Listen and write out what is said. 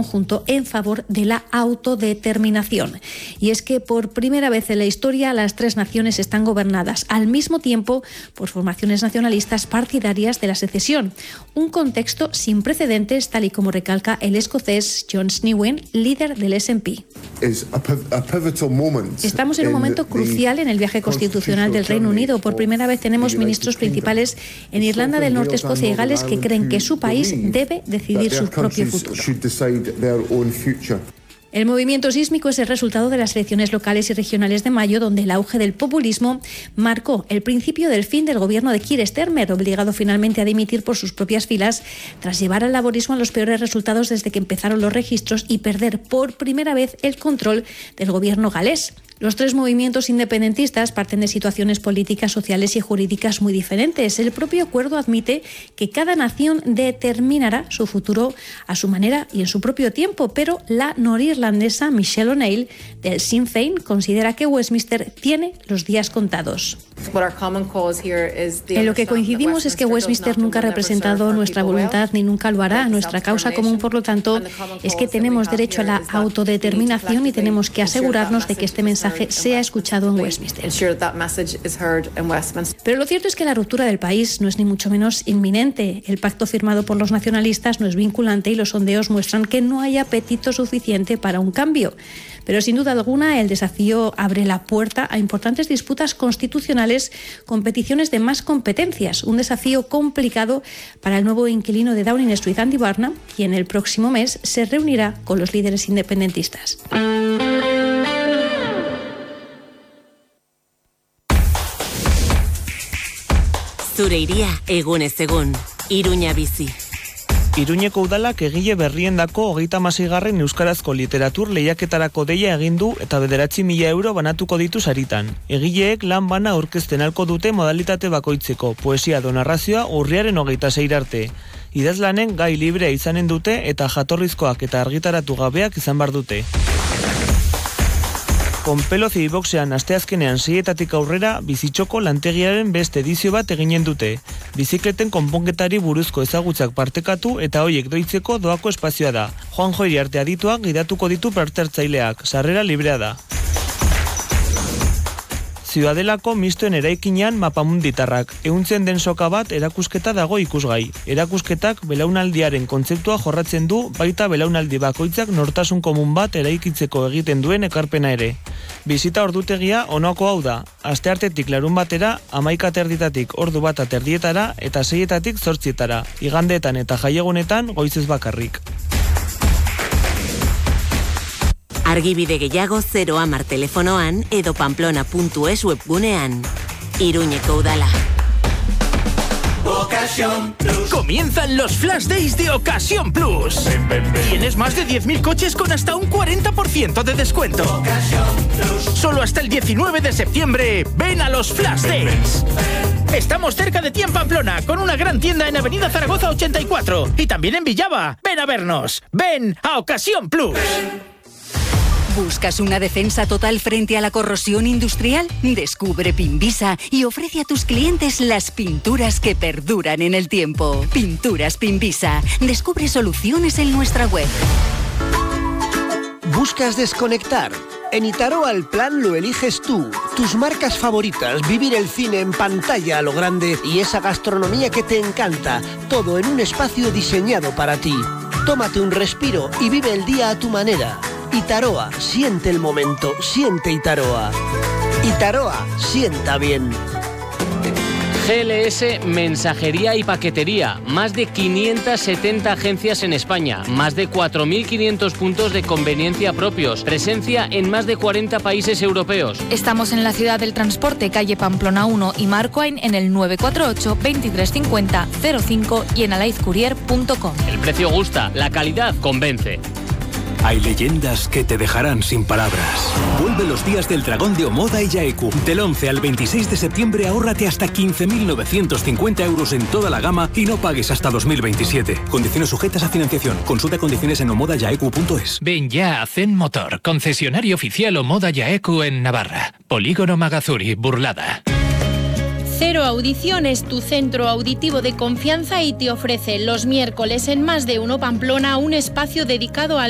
conjunto en favor de la autodeterminación. Y es que por primera vez en la historia las tres naciones están gobernadas al mismo tiempo por formaciones nacionalistas partidarias de la secesión. Un contexto sin precedentes, tal y como recalca el escocés John Snewin, líder del SNP. Estamos en un momento crucial en el viaje constitucional del Reino Unido. Por primera vez tenemos ministros principales en Irlanda del Norte, Escocia y Gales que creen que su país debe decidir su propio futuro. El movimiento sísmico es el resultado de las elecciones locales y regionales de mayo, donde el auge del populismo marcó el principio del fin del gobierno de Keir Starmer, obligado finalmente a dimitir por sus propias filas tras llevar al laborismo a los peores resultados desde que empezaron los registros y perder por primera vez el control del gobierno galés. Los tres movimientos independentistas parten de situaciones políticas, sociales y jurídicas muy diferentes. El propio acuerdo admite que cada nación determinará su futuro a su manera y en su propio tiempo, pero la norirlandesa Michelle O'Neill del Sinn Féin considera que Westminster tiene los días contados. En lo que coincidimos es que Westminster nunca ha representado nuestra voluntad ni nunca lo hará. Nuestra causa común, por lo tanto, es que tenemos derecho a la autodeterminación y tenemos que asegurarnos de que este mensaje sea escuchado en Westminster. Pero lo cierto es que la ruptura del país no es ni mucho menos inminente. El pacto firmado por los nacionalistas no es vinculante y los sondeos muestran que no hay apetito suficiente para un cambio. Pero sin duda alguna el desafío abre la puerta a importantes disputas constitucionales con peticiones de más competencias. Un desafío complicado para el nuevo inquilino de Downing Street, Andy Burnham, quien el próximo mes se reunirá con los líderes independentistas. Zure iria egunez egun, Iruña bizi. Iruñeko udalak egile berriendako 36. euskarazko literatur lehiaketarako deia egin du eta 9.000 euro banatuko ditu saritan. Egileek lan bana aurkezten alko dute modalitate bakoitzeko, poesia do narrazioa urriaren 26 arte. Idazlanen gai librea izanen dute eta jatorrizkoak eta argitaratu gabeak izan bar dute. Konpelo Zibiboxean asteazkenean 6 aurrera bizitxoko lantegiaren beste edizio bat eginen dute. Bizikleten konponketari buruzko ezagutzak partekatu eta hoiek doitzeko doako espazioa da. Juanjo Iriarte adituak gidatuko ditu partehartzaileak, sarrera librea da. Ziudadelako mistoen eraikinean mapamunditarrak. Ehuntzen den soka bat erakusketa dago ikusgai. Erakusketak belaunaldiaren kontzeptua jorratzen du, baita belaunaldi bakoitzak nortasun komun bat eraikitzeko egiten duen ekarpena ere. Bizita ordutegia honako hau da. Asteartetik larun batera, 11:00 ordu 1:00 eta 6:00 8:00. Igandeetan eta jaiegunetan goizez bakarrik. Argibide gehiago 010 telefonoan edo pamplona.es webgunean. Iruñeko udala. Ocasión Plus. Comienzan los Flash Days de Ocasión Plus. Ven, ven, ven. Tienes más de 10.000 coches con hasta un 40% de descuento. Ocasión Plus. Solo hasta el 19 de septiembre. Ven a los Flash Days. Estamos cerca de ti en Pamplona, con una gran tienda en Avenida Zaragoza 84. Y también en Villava. Ven a vernos. Ven a Ocasión Plus. ¿Buscas una defensa total frente a la corrosión industrial? Descubre Pinvisa y ofrece a tus clientes las pinturas que perduran en el tiempo. Pinturas Pinvisa. Descubre soluciones en nuestra web. ¿Buscas desconectar? En Itaroa el plan lo eliges tú. Tus marcas favoritas, vivir el cine en pantalla a lo grande y esa gastronomía que te encanta. Todo en un espacio diseñado para ti. Tómate un respiro y vive el día a tu manera. Itaroa, siente el momento, siente Itaroa. Itaroa, sienta bien. GLS Mensajería y Paquetería. Más de 570 agencias en España. Más de 4.500 puntos de conveniencia propios. Presencia en más de 40 países europeos. Estamos en la ciudad del transporte, calle Pamplona 1 y Marcoain en el 948 2350 05 y en alaizcourier.com. El precio gusta, la calidad convence. Hay leyendas que te dejarán sin palabras. Vuelve los días del dragón de Omoda y Yaeku. Del 11 al 26 de septiembre ahórrate hasta 15.950 euros en toda la gama y no pagues hasta 2027. Condiciones sujetas a financiación. Consulta condiciones en omodayaeku.es. Ven ya a Zen Motor, concesionario oficial Omoda Yaeku en Navarra. Polígono Magazuri, Burlada. Cero Audición es tu centro auditivo de confianza y te ofrece los miércoles en Más de Uno Pamplona un espacio dedicado al